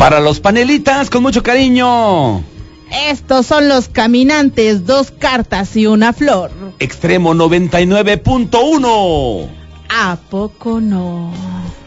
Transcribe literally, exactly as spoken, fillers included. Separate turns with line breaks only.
Para los panelitas, con mucho cariño.
Estos son los caminantes, dos cartas y una flor.
Extremo noventa y nueve punto uno.
¿A poco no?